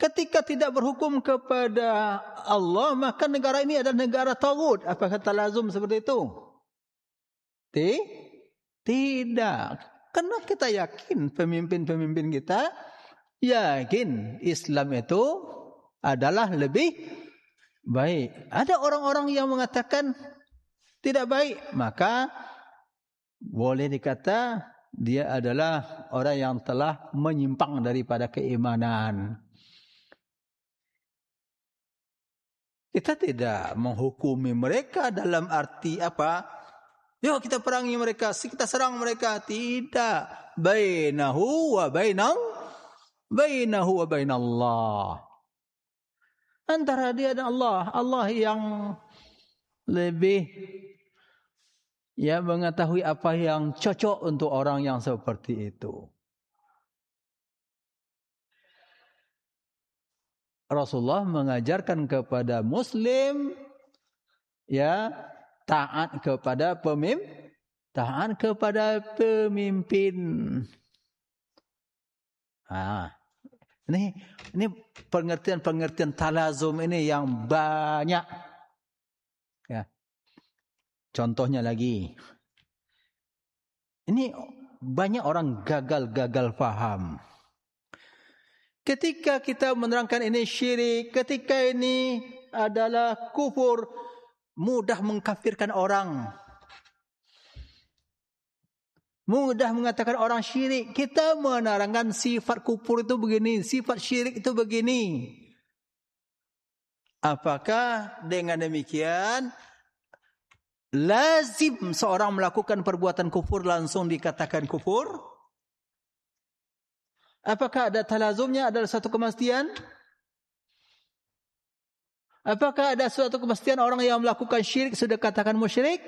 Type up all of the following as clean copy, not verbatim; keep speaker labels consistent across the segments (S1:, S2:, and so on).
S1: Ketika tidak berhukum kepada Allah, maka negara ini adalah negara taghut. Apakah talazum seperti itu? Tidak. Karena kita yakin pemimpin-pemimpin kita yakin Islam itu adalah lebih baik. Ada orang-orang yang mengatakan tidak baik, maka boleh dikata dia adalah orang yang telah menyimpang daripada keimanan. Kita tidak menghukumi mereka dalam arti apa? Yuk kita perangi mereka, kita serang mereka. Tidak. Bainahu wa bainallah. Antara dia dan Allah. Allah yang lebih mengetahui apa yang cocok untuk orang yang seperti itu. Rasulullah mengajarkan kepada Muslim taat kepada pemimpin. Ini pengertian talazum ini yang banyak. Ya. Contohnya lagi. Ini banyak orang gagal paham. Ketika kita menerangkan ini syirik, ketika ini adalah kufur, mudah mengkafirkan orang. Mudah mengatakan orang syirik. Kita menerangkan sifat kufur itu begini, sifat syirik itu begini. Apakah dengan demikian lazim seorang melakukan perbuatan kufur langsung dikatakan kufur? Apakah ada talazumnya, adalah suatu kemestian? Apakah ada suatu kemestian orang yang melakukan syirik sudah katakan musyrik?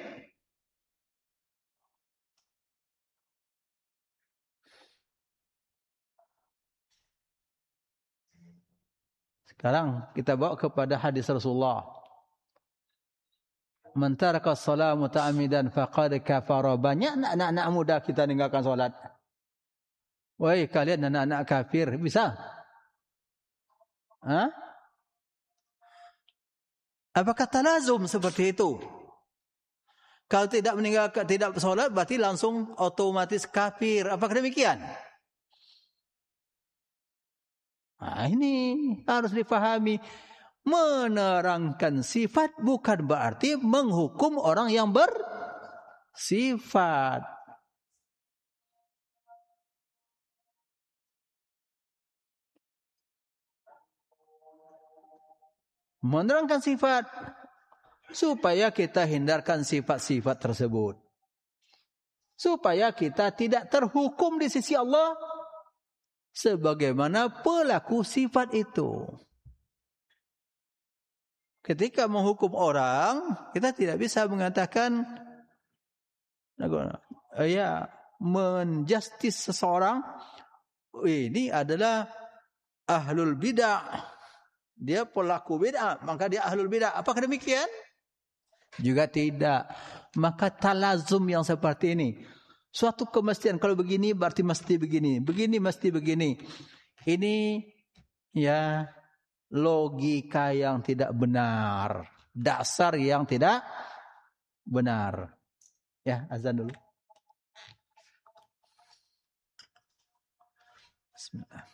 S1: Sekarang kita bawa kepada hadis Rasulullah. Man taraka as-salat muta'ammidan faqad kafara. Banyak anak-anak muda kita meninggalkan salat. Wahai kalian anak-anak kafir, bisa? Apakah talazum seperti itu? Kalau tidak meninggalkan, tidak salat, berarti langsung otomatis kafir. Apakah demikian? Ini harus difahami. Menerangkan sifat bukan berarti menghukum orang yang bersifat. Menerangkan sifat supaya kita hindarkan sifat-sifat tersebut, supaya kita tidak terhukum di sisi Allah sebagaimana pelaku sifat itu. Ketika menghukum orang, kita tidak bisa mengatakan menjustis seseorang, ini adalah ahlul bid'ah. Dia pelaku bid'ah, maka dia ahlul bid'ah. Apakah demikian? Juga tidak. Maka talazum yang seperti ini, suatu kemestian, kalau begini berarti mesti begini, begini mesti begini. Ini logika yang tidak benar, dasar yang tidak benar. Azan dulu. Bismillah.